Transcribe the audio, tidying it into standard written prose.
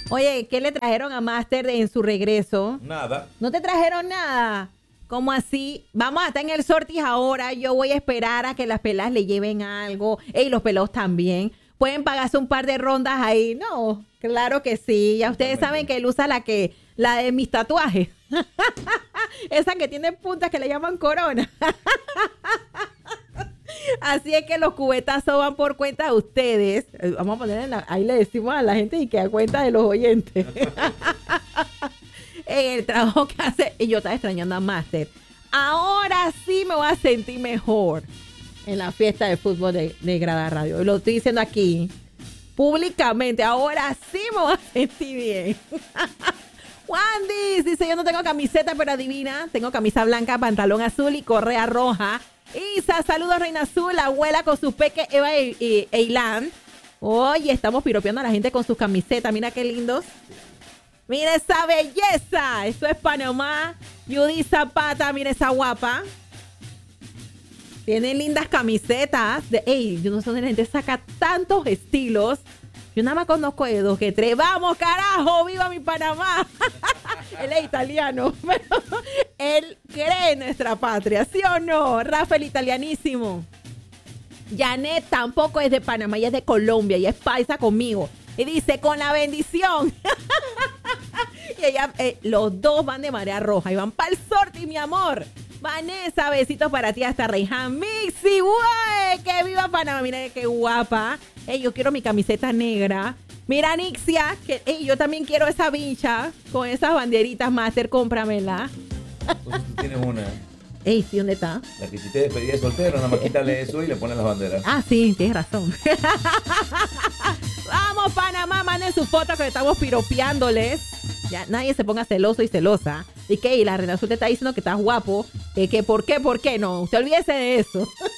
Oye, ¿qué le trajeron a Master en su regreso? Nada. ¿No te trajeron nada? ¿Cómo así? Vamos a estar en el sortis ahora. Yo voy a esperar a que las pelas le lleven algo. Y los pelados también. ¿Pueden pagarse un par de rondas ahí? No, claro que sí. Ya ustedes saben que él usa la de mis tatuajes. Esa que tiene puntas que le llaman corona. Así es que los cubetazos van por cuenta de ustedes. Vamos a poner ahí le decimos a la gente y que a cuenta de los oyentes. El trabajo que hace. Y yo estaba extrañando a Master. Ahora sí me voy a sentir mejor en la fiesta de fútbol de Grada Radio. Lo estoy diciendo aquí públicamente. Ahora sí me voy a sentir bien. Wandy dice: yo no tengo camiseta, pero adivina, tengo camisa blanca, pantalón azul y correa roja. Isa, saludos Reina Azul, la abuela con sus peques Eva e Ilan. Oye, estamos piropeando a la gente con sus camisetas. Mira qué lindos. Mira esa belleza. Eso es Panamá. Judy Zapata, mira esa guapa. Tienen lindas camisetas. Yo no sé dónde la gente saca tantos estilos. Yo nada más conozco de 2 que 3. ¡Vamos, carajo! ¡Viva mi Panamá! Él es italiano, pero él cree en nuestra patria, ¿sí o no? Rafael, italianísimo. Janet tampoco es de Panamá, ella es de Colombia, ella es paisa conmigo. Y dice, con la bendición. Y ella, los dos van de marea roja y van para el sorti, mi amor. Vanessa, besitos para ti hasta Reyhan. Mixi, güey, que viva Panamá. Mira qué guapa. Yo quiero mi camiseta negra. Mira, Nixia, que yo también quiero esa vincha con esas banderitas, Master, cómpramela. Entonces tú tienes una. Sí, ¿dónde está? La que hiciste despedida de soltero, nada más quítale eso y le pones las banderas. Ah, sí, tienes razón. Vamos, Panamá, manden sus fotos que estamos piropeándoles. Ya nadie se ponga celoso y celosa. Y que la Reina Azul te está diciendo que estás guapo. Que ¿por qué? ¿Por qué? No, usted olvídese de eso.